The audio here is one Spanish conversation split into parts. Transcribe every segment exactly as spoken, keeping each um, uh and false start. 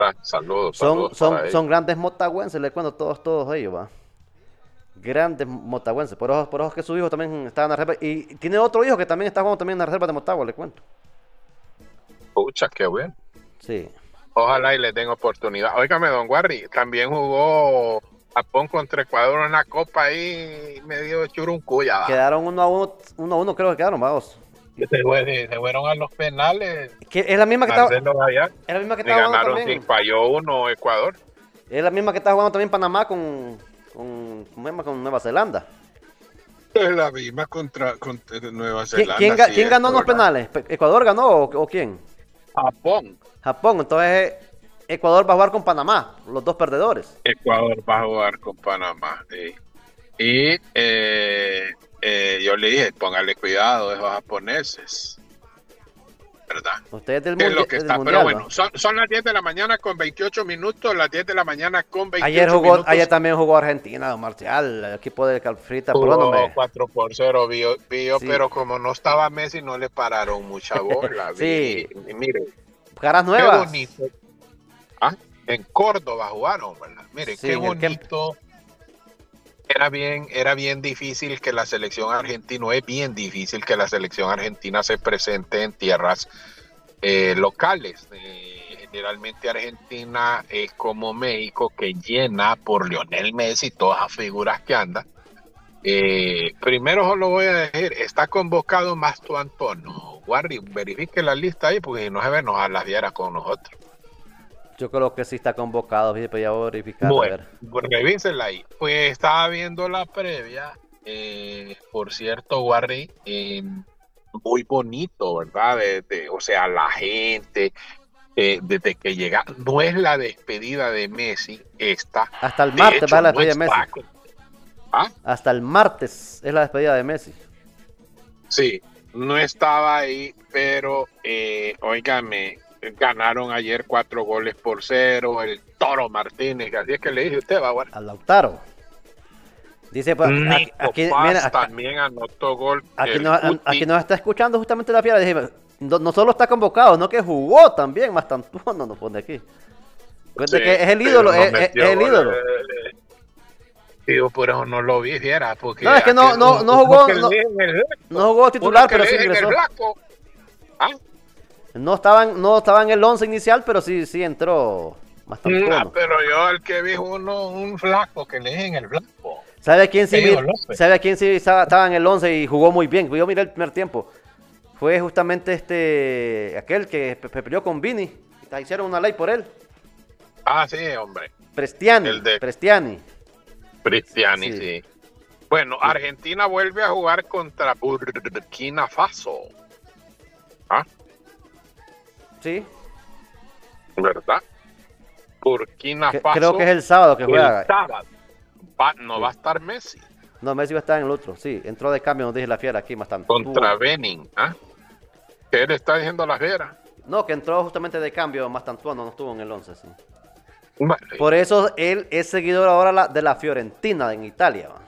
Ah, saludos, Son, saludos para son, ellos. son grandes motagüenses, le cuento todos, todos ellos, va. Grandes motagüenses. Por eso, por eso es que su hijo también está en la reserva. Y tiene otro hijo que también está jugando también en la reserva de Motagua, le cuento. Pucha, qué bueno. Sí. Ojalá y le den oportunidad. Óigame, don Warry, también jugó Japón contra Ecuador en la copa ahí medio churuncuya, va. Quedaron uno a uno, uno a uno creo que quedaron, vamos. Se, fue- se fueron a los penales, Que es la misma que estaba, Marcelo Gallardo, es la misma que y estaba jugando ganaron sin también. falló uno Ecuador. Es la misma que está jugando también Panamá con, con, ¿cómo se llama? Con Nueva Zelanda. Es la misma contra, contra Nueva ¿Quién, quién, Zelanda, ga- sí quién es, ganó en los ¿verdad? penales? Pe- ¿Ecuador ganó o, o quién? Japón. Japón. Entonces Ecuador va a jugar con Panamá, los dos perdedores. Ecuador va a jugar con Panamá. Sí. Y eh, eh, yo le dije, póngale cuidado a esos japoneses, ¿verdad? Ustedes del, ¿Qué es mundi lo que del está? Pero mundial, bueno, ¿no? son, son las diez de la mañana con veintiocho minutos, las diez de la mañana con Ayer veintiocho jugó, minutos. ayer también jugó Argentina, don Marcial, el equipo de Calfrita, pero no Jugó me. cuatro por cero, vio, vio, Sí, pero como no estaba Messi, no le pararon mucha bola. Vi, sí, y mire, caras qué nuevas. bonito. Ah, en Córdoba jugaron, ¿verdad? Mire, Sí, qué en el Kemp. bonito. Era bien, era bien difícil que la selección argentina, no es bien difícil que la selección argentina se presente en tierras eh, locales. Eh, generalmente Argentina es como México, que llena por Lionel Messi todas las figuras que anda. Eh, primero solo voy a decir, está convocado Masto Antonio. Guardi, verifique la lista ahí, porque si no se ve, nos las diera con nosotros. Yo creo que sí está convocado, fíjate, pero ya voy a verificar, a Bueno, ver. pues revísenla ahí. Pues estaba viendo la previa, eh, por cierto, Guardi, eh, muy bonito, ¿verdad? De, de, o sea, la gente, eh, desde que llega, no es la despedida de Messi, esta, Hasta el de martes va hecho, la no despedida de Messi. está. con- ¿Ah? Hasta el martes es la despedida de Messi. Sí, no estaba ahí, pero, eh, óigame, ganaron ayer cuatro goles por cero, el Toro Martínez, así es que le dije a usted, va, Guardi. Al Lautaro. Dice, pues, aquí, Nico aquí, Paz mira, aquí, también anotó gol. aquí El nos, aquí Cuti. nos está escuchando justamente la fiera. Dije, no, no solo está convocado, no que jugó también, más tanto no nos pone aquí. Sí, Cuente que es el pero ídolo, no es, es- metió es el goles. ídolo. Tío, por eso no lo vi, fiera, porque No, es que no, aquel, no, no uno jugó, que le no, dije en el blanco, no jugó uno titular, que pero le sí dije en el ingresó. blanco. ¿Ah? No estaba en, no estaba en el once inicial, pero sí, sí entró No, Mastantuono. pero yo el que vi uno, un flaco que le dije en el blanco. ¿Sabe a quién sí, Pedro mir- López. sabe a quién sí estaba, estaba en el once y jugó muy bien? Yo miré el primer tiempo. Fue justamente este, aquel que pe- pe- peleó con Vini. Hicieron una ley por él. Ah, sí, hombre. Prestiani, El de Prestiani. Cristiani, Sí. sí. Bueno, Argentina vuelve a jugar contra Burkina Faso. ¿Ah? Sí. ¿Verdad? Burkina Que- Faso. creo que es el sábado que el juega. sábado. Va- no Sí. va a estar Messi No, Messi va a estar en el otro. Sí, entró de cambio, nos dije la fiera aquí bastante. contra Benin. ¿Ah? ¿Qué le está diciendo la fiera? No, que entró justamente de cambio Mastantuono, no estuvo en el once, sí. Bueno, Por eso él es seguidor ahora la- de la Fiorentina en Italia. ¿va?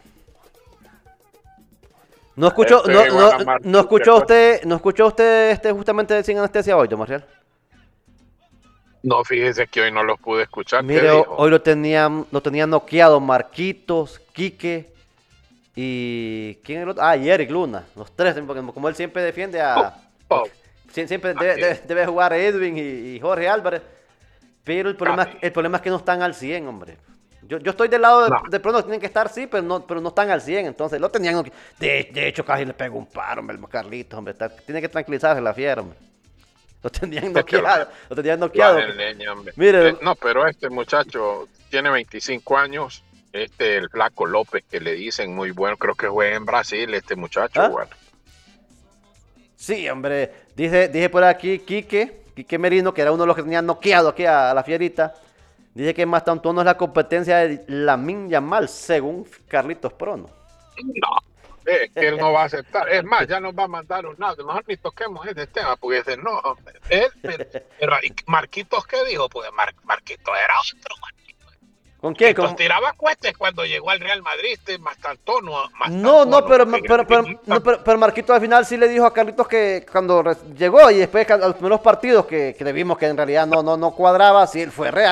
No escuchó, Este no, es igual a no, Martín, no escuchó que usted, no escuchó usted este justamente sin anestesia hoy, don Marcial. no, fíjese que hoy no lo pude escuchar. ¿Qué Mire, ho- dijo? hoy lo tenían, lo tenían noqueado Marquitos, Quique y ¿quién es el otro? Ah, y Eric Luna, los tres, porque como él siempre defiende a, Oh, sie- siempre ah, debe, sí. debe- debe jugar Edwin y, y Jorge Álvarez, pero el problema, Ah, sí. el problema es que no están al cien, hombre. Yo, yo estoy del lado de, No. de pronto tienen que estar, sí, pero no, pero no están al cien, entonces lo tenían noque- de, de hecho, casi le pegó un paro, hombre, el Carlitos, hombre, está- tiene que tranquilizarse la fiera, hombre. Lo tenían Es que lo- noqueado, lo tenían lo noqueado. hacen leña, hombre. Mire, Eh, no, pero este muchacho tiene veinticinco años. Este, el Flaco López, que le dicen muy bueno, creo que juega en Brasil, este muchacho, ¿Ah? bueno. sí, hombre, dice, dije por aquí Quique, Quique Merino, que era uno de los que tenían noqueado aquí a, a la fierita, dice que más tanto no es la competencia de Lamine Yamal, según Carlitos Prono. No, es que él no va a aceptar. Es más, ya nos va a mandar un audio. Mejor ni toquemos ese tema, porque dice, no, hombre, él, pero, pero ¿y Marquitos qué dijo? Pues Mar- Marquitos era otro, Marquitos. ¿Con quién? Entonces ¿Con... tiraba cuestes cuando llegó al Real Madrid, este más tantono, más No, no, tantono, pero, porque pero, pero, no, pero, pero Marquito al final sí le dijo a Carlitos que cuando re- llegó y después a los primeros partidos que, que le vimos que en realidad no, no, no cuadraba, sí, él fue real.